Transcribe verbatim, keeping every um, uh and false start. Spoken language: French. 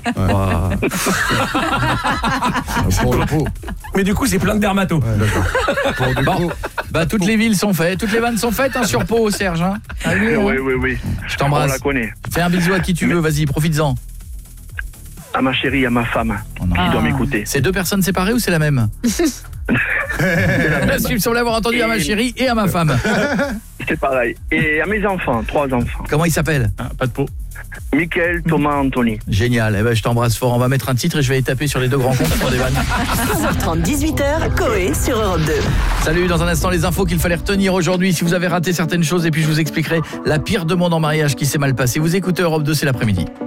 Ouais. Pour le pot. Mais du coup, c'est plein de dermatos. Ouais, d'accord. Pour du Bon, pot. bah toutes les villes sont faites, toutes les vannes sont faites hein, sur Pau, Serge. Hein. Allez, Oui, hein. oui, oui. Je On t'embrasse. la connaît. Fais un bisou à qui tu veux, vas-y, profites-en. À ma chérie, à ma femme, Oh non. qui doit m'écouter. C'est deux personnes séparées ou c'est la même? Parce qu'il me semblait avoir entendu à ma chérie et à ma femme. C'est pareil. Et à mes enfants, trois enfants. Comment ils s'appellent? Ah, pas de peau. Mickaël, Thomas, Anthony. Génial, eh ben, je t'embrasse fort. On va mettre un titre et je vais les taper sur les deux grands comptes pour des vannes. seize heures trente, dix-huit heures, Coé sur Europe deux. Salut, dans un instant les infos qu'il fallait retenir aujourd'hui. Si vous avez raté certaines choses, et puis je vous expliquerai la pire demande en mariage qui s'est mal passée. Vous écoutez Europe deux, c'est l'après-midi.